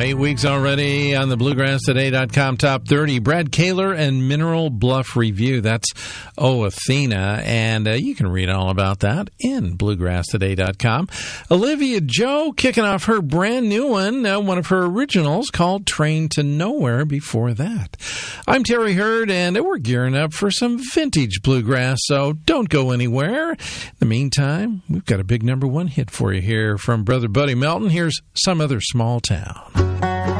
8 weeks already on the BluegrassToday.com Top 30. Brad Kaler and Mineral Bluff Review. That's Oh Athena, and you can read all about that in BluegrassToday.com. Olivia Joe kicking off her brand new one of her originals called Train to Nowhere before that. I'm Terry Hurd, and we're gearing up for some vintage bluegrass, so don't go anywhere. In the meantime, we've got a big number one hit for you here from Brother Buddy Melton. Here's Some Other Small Town.